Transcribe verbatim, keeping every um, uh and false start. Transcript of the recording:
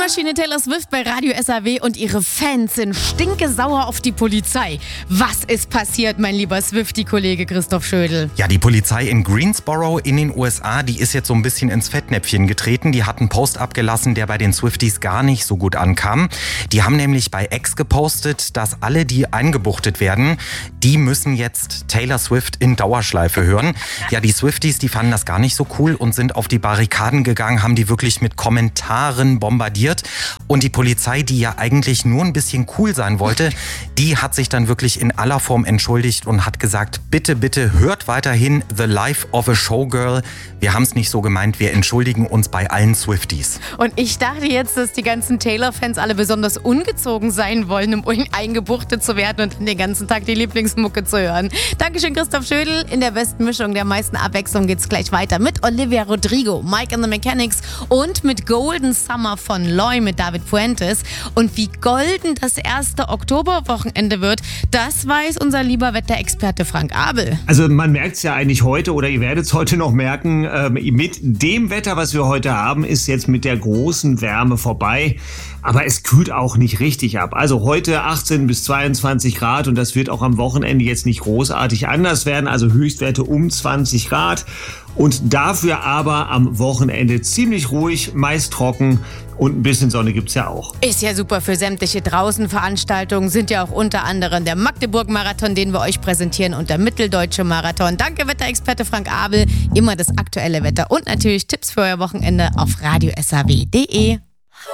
Maschine Taylor Swift bei Radio S A W und ihre Fans sind stinkesauer auf die Polizei. Was ist passiert, mein lieber Swiftie-Kollege Christoph Schödel? Ja, die Polizei in Greensboro in den U S A, die ist jetzt so ein bisschen ins Fettnäpfchen getreten. Die hat einen Post abgelassen, der bei den Swifties gar nicht so gut ankam. Die haben nämlich bei X gepostet, dass alle, die eingebuchtet werden, die müssen jetzt Taylor Swift in Dauerschleife hören. Ja, die Swifties, die fanden das gar nicht so cool und sind auf die Barrikaden gegangen, haben die wirklich mit Kommentaren bombardiert. Und die Polizei, die ja eigentlich nur ein bisschen cool sein wollte, die hat sich dann wirklich in aller Form entschuldigt und hat gesagt, bitte, bitte hört weiterhin The Life of a Showgirl. Wir haben es nicht so gemeint, wir entschuldigen uns bei allen Swifties. Und ich dachte jetzt, dass die ganzen Taylor-Fans alle besonders ungezogen sein wollen, um eingebuchtet zu werden und den ganzen Tag die Lieblingsmucke zu hören. Dankeschön, Christoph Schödel. In der besten Mischung der meisten Abwechslung geht's gleich weiter mit Olivia Rodrigo, Mike and the Mechanics und mit Golden Summer von Loy mit David Fuentes. Und wie golden das erste Oktoberwochenende wird, das weiß unser lieber Wetterexperte Frank Abel. Also man merkt es ja eigentlich heute oder ihr werdet es heute noch merken, äh, mit dem Wetter, was wir heute haben, ist jetzt mit der großen Wärme vorbei. Aber es kühlt auch nicht richtig ab. Also heute achtzehn bis zweiundzwanzig Grad und das wird auch am Wochenende jetzt nicht großartig anders werden. Also Höchstwerte um zwanzig Grad und dafür aber am Wochenende ziemlich ruhig, meist trocken und ein bisschen Sonne gibt's ja auch. Ist ja super für sämtliche Draußenveranstaltungen, sind ja auch unter anderem der Magdeburg-Marathon, den wir euch präsentieren und der Mitteldeutsche Marathon. Danke Wetterexperte Frank Abel, immer das aktuelle Wetter und natürlich Tipps für euer Wochenende auf radio s a w punkt d e.